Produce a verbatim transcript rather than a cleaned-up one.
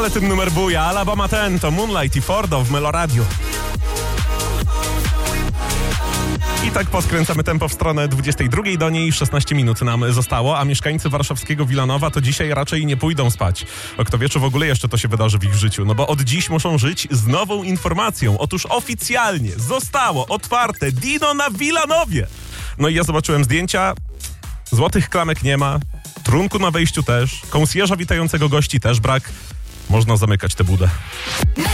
Ale ten numer buja. Alabama ten to Moonlight i Fordo w Meloradiu. I tak podkręcamy tempo w stronę dwudziestej drugiej, do niej szesnaście minut nam zostało, a mieszkańcy warszawskiego Wilanowa to dzisiaj raczej nie pójdą spać. O kto wie, czy w ogóle jeszcze to się wydarzy w ich życiu, no bo od dziś muszą żyć z nową informacją. Otóż oficjalnie zostało otwarte Dino na Wilanowie. No i ja zobaczyłem zdjęcia, złotych klamek nie ma, trunku na wejściu też, konsjerza witającego gości też brak. Można zamykać tę budę.